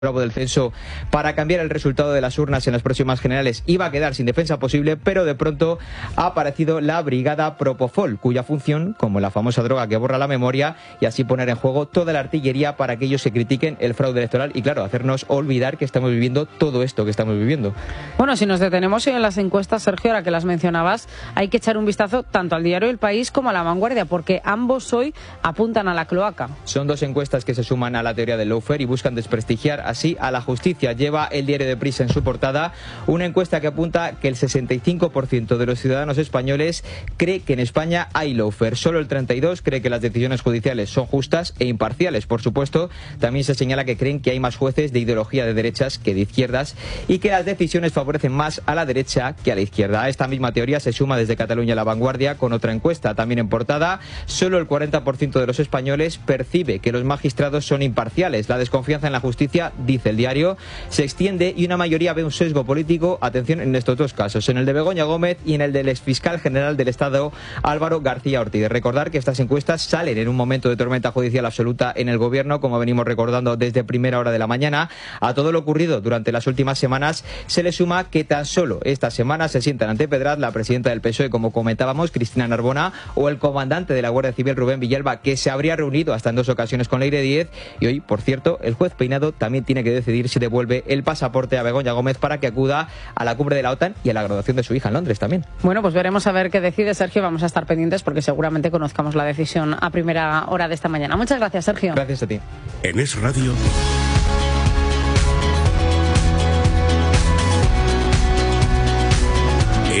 Bravo del censo para cambiar el resultado de las urnas en las próximas generales iba a quedar sin defensa posible, pero de pronto ha aparecido la Brigada Propofol, cuya función, como la famosa droga que borra la memoria, y así poner en juego toda la artillería para que ellos se critiquen el fraude electoral y, claro, hacernos olvidar que estamos viviendo todo esto que estamos viviendo. Bueno, si nos detenemos en las encuestas, Sergio, ahora que las mencionabas, hay que echar un vistazo tanto al diario El País como a La Vanguardia, porque ambos hoy apuntan a la cloaca. Son dos encuestas que se suman a la teoría del lawfare y buscan desprestigiar así a la justicia. Lleva el diario de Prisa en su portada una encuesta que apunta que el 65% de los ciudadanos españoles cree que en España hay lawfare. Solo el 32% cree que las decisiones judiciales son justas e imparciales. Por supuesto, también se señala que creen que hay más jueces de ideología de derechas que de izquierdas y que las decisiones favorecen más a la derecha que a la izquierda. A esta misma teoría se suma desde Cataluña La Vanguardia con otra encuesta también en portada. Solo el 40% de los españoles percibe que los magistrados son imparciales. La desconfianza en la justicia, dice el diario, se extiende y una mayoría ve un sesgo político, atención, en estos dos casos, en el de Begoña Gómez y en el del exfiscal general del Estado, Álvaro García Ortiz. Recordar que estas encuestas salen en un momento de tormenta judicial absoluta en el gobierno, como venimos recordando desde primera hora de la mañana. A todo lo ocurrido durante las últimas semanas se le suma que tan solo esta semana se sientan ante Pedraz la presidenta del PSOE, como comentábamos, Cristina Narbona, o el comandante de la Guardia Civil, Rubén Villalba, que se habría reunido hasta en 2 ocasiones con Leire Díez. Y hoy, por cierto, el juez Peinado también tiene que decidir si devuelve el pasaporte a Begoña Gómez para que acuda a la cumbre de la OTAN y a la graduación de su hija en Londres también. Bueno, pues veremos a ver qué decide Sergio. Vamos a estar pendientes porque seguramente conozcamos la decisión a primera hora de esta mañana. Muchas gracias, Sergio. Gracias a ti. En Es Radio.